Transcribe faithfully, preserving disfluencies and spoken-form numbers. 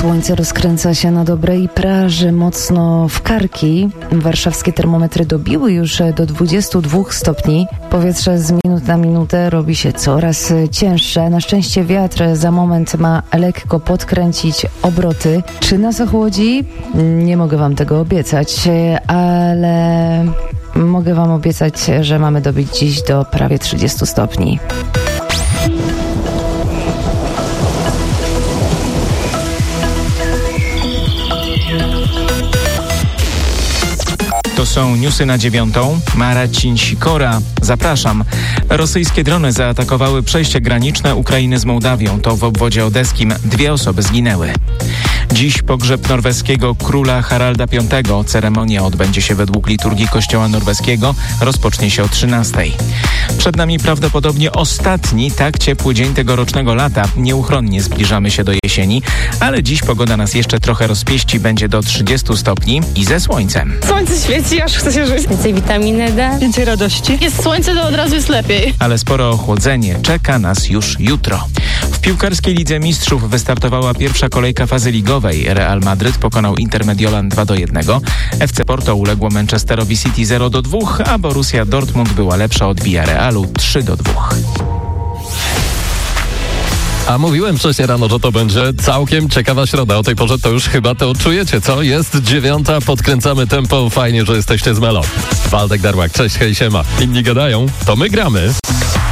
Słońce rozkręca się na dobre i praży mocno w karki. Warszawskie termometry dobiły już do dwudziestu dwóch stopni. Powietrze z minut na minutę robi się coraz cięższe. Na szczęście wiatr za moment ma lekko podkręcić obroty. Czy nas ochłodzi? Nie mogę wam tego obiecać, ale mogę wam obiecać, że mamy dobić dziś do prawie trzydziestu stopni. To są newsy na dziewiątą. Marcin Sikora. Zapraszam. Rosyjskie drony zaatakowały przejście graniczne Ukrainy z Mołdawią. To w obwodzie odeskim. Dwie osoby zginęły. Dziś pogrzeb norweskiego króla Haralda piątego. Ceremonia odbędzie się według liturgii kościoła norweskiego. Rozpocznie się o trzynastej. Przed nami prawdopodobnie ostatni tak ciepły dzień tegorocznego lata. Nieuchronnie zbliżamy się do jesieni, ale dziś pogoda nas jeszcze trochę rozpieści. Będzie do trzydziestu stopni i ze słońcem. Słońce świeci, aż chce się żyć. Więcej witaminy D. Więcej radości. Jest słońce, to od razu jest lepiej. Ale sporo ochłodzenie czeka nas już jutro. W piłkarskiej Lidze Mistrzów wystartowała pierwsza kolejka fazy ligowej. Real Madryt pokonał Intermediolan dwa do jednego. F C Porto uległo Manchesterowi City zero do dwóch, a Borussia Dortmund była lepsza od Villarealu trzy do dwóch. A mówiłem wcześniej rano, że to będzie całkiem ciekawa środa. O tej porze to już chyba to czujecie, co? Jest dziewiąta, podkręcamy tempo. Fajnie, że jesteście z Melo. Waldek Darłak, cześć, hej, siema. Inni gadają, to my gramy.